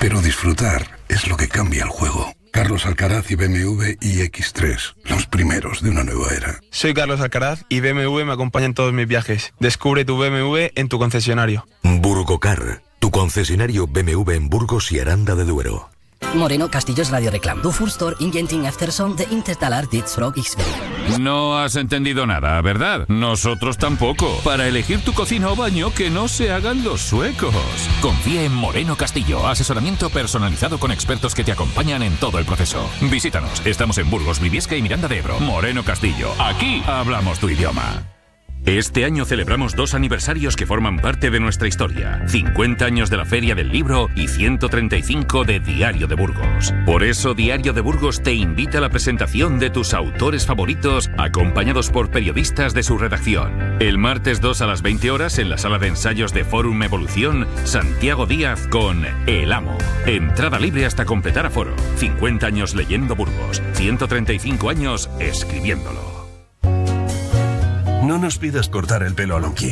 Pero disfrutar es lo que cambia el juego. Carlos Alcaraz y BMW iX3, los primeros de una nueva era. Soy Carlos Alcaraz y BMW me acompaña en todos mis viajes. Descubre tu BMW en tu concesionario. Burgocar, tu concesionario BMW en Burgos y Aranda de Duero. Moreno Castillos Radio Reclam. Du Furstor Ingenting Efterson de Intertalar Ditsrock XV. No has entendido nada, ¿verdad? Nosotros tampoco. Para elegir tu cocina o baño, que no se hagan los suecos. Confía en Moreno Castillo. Asesoramiento personalizado con expertos que te acompañan en todo el proceso. Visítanos. Estamos en Burgos, Briviesca y Miranda de Ebro. Moreno Castillo. Aquí hablamos tu idioma. Este año celebramos 2 aniversarios que forman parte de nuestra historia. 50 años de la Feria del Libro y 135 de Diario de Burgos. Por eso Diario de Burgos te invita a la presentación de tus autores favoritos, acompañados por periodistas de su redacción. El martes 2 a las 20 horas en la sala de ensayos de Fórum Evolución, Santiago Díaz con El Amo. Entrada libre hasta completar aforo. 50 años leyendo Burgos. 135 años escribiéndolo. No nos pidas cortar el pelo a Lonky.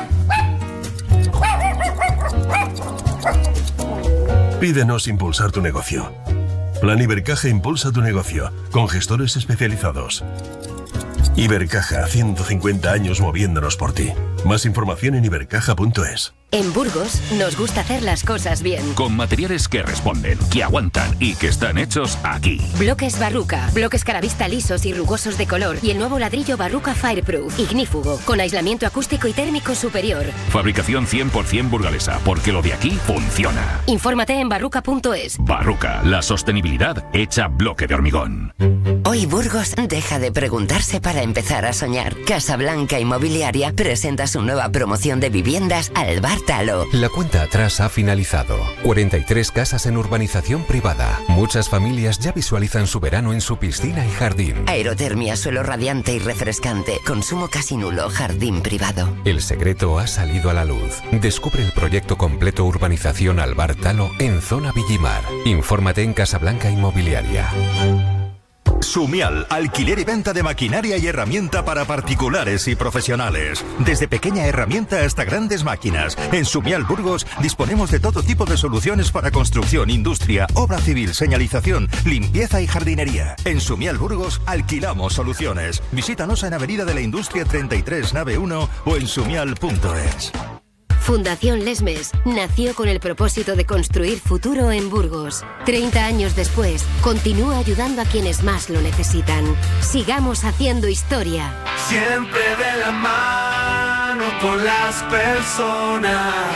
Pídenos impulsar tu negocio. Plan Ibercaja impulsa tu negocio, con gestores especializados. Ibercaja, 150 años moviéndonos por ti. Más información en ibercaja.es. En Burgos nos gusta hacer las cosas bien. Con materiales que responden, que aguantan y que están hechos aquí. Bloques Barruca, bloques Caravista lisos y rugosos de color y el nuevo ladrillo Barruca Fireproof, ignífugo, con aislamiento acústico y térmico superior. Fabricación 100% burgalesa, porque lo de aquí funciona. Infórmate en barruca.es. Barruca, la sostenibilidad hecha bloque de hormigón. Hoy Burgos deja de preguntarse para empezar a soñar. Casablanca Inmobiliaria presenta su nueva promoción de viviendas al Bártalo. La cuenta atrás ha finalizado. 43 casas en urbanización privada. Muchas familias ya visualizan su verano en su piscina y jardín. Aerotermia, suelo radiante y refrescante. Consumo casi nulo, jardín privado. El secreto ha salido a la luz. Descubre el proyecto completo Urbanización al Bártalo en Zona Villimar. Infórmate en Casablanca Inmobiliaria. Sumial, alquiler y venta de maquinaria y herramienta para particulares y profesionales. Desde pequeña herramienta hasta grandes máquinas. En Sumial Burgos disponemos de todo tipo de soluciones para construcción, industria, obra civil, señalización, limpieza y jardinería. En Sumial Burgos alquilamos soluciones. Visítanos en Avenida de la Industria 33, nave 1 o en sumial.es. Fundación Lesmes nació con el propósito de construir futuro en Burgos. 30 años después, continúa ayudando a quienes más lo necesitan. Sigamos haciendo historia. Siempre de la mano con las personas.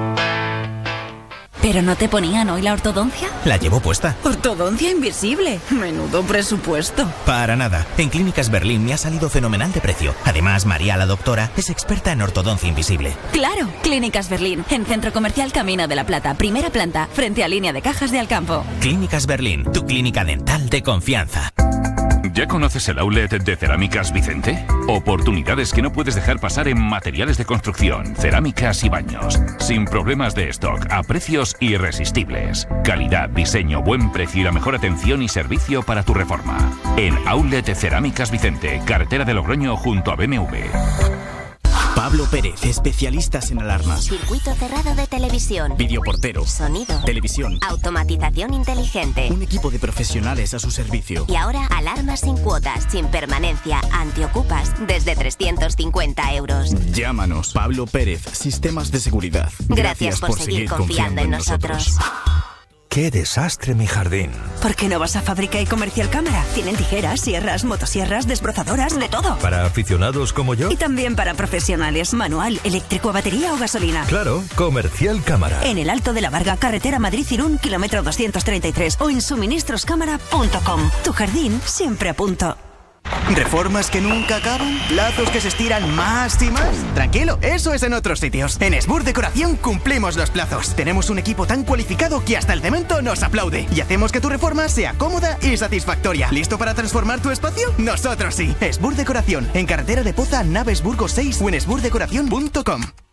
¿Pero no te ponían hoy la ortodoncia? La llevo puesta. Ortodoncia invisible. Menudo presupuesto. Para nada. En Clínicas Berlín me ha salido fenomenal de precio. Además, María, la doctora, es experta en ortodoncia invisible. Claro. Clínicas Berlín, en Centro Comercial Camino de la Plata, primera planta, frente a Línea de Cajas de Alcampo. Clínicas Berlín, tu clínica dental de confianza. ¿Ya conoces el outlet de Cerámicas Vicente? Oportunidades que no puedes dejar pasar en materiales de construcción, cerámicas y baños. Sin problemas de stock, a precios irresistibles. Calidad, diseño, buen precio y la mejor atención y servicio para tu reforma. En Outlet Cerámicas Vicente, carretera de Logroño junto a BMW. Pablo Pérez, especialistas en alarmas. Circuito cerrado de televisión. Videoportero. Sonido. Televisión. Automatización inteligente. Un equipo de profesionales a su servicio. Y ahora, alarmas sin cuotas, sin permanencia, antiocupas, desde 350 euros. Llámanos. Pablo Pérez, Sistemas de Seguridad. Gracias por seguir confiando en nosotros. ¡Qué desastre mi jardín! ¿Por qué no vas a Fábrica y Comercial Cámara? Tienen tijeras, sierras, motosierras, desbrozadoras, de todo. ¿Para aficionados como yo? Y también para profesionales, manual, eléctrico, batería o gasolina. Claro, Comercial Cámara. En el Alto de la Varga, carretera Madrid-Irún, kilómetro 233 o en suministroscámara.com. Tu jardín siempre a punto. ¿Reformas que nunca acaban? ¿Plazos que se estiran más y más? Tranquilo, eso es en otros sitios. En Esbur Decoración cumplimos los plazos. Tenemos un equipo tan cualificado que hasta el cemento nos aplaude. Y hacemos que tu reforma sea cómoda y satisfactoria. ¿Listo para transformar tu espacio? Nosotros sí. Esbur Decoración, en carretera de Poza, Naves Burgos 6 o en esburdecoración.com.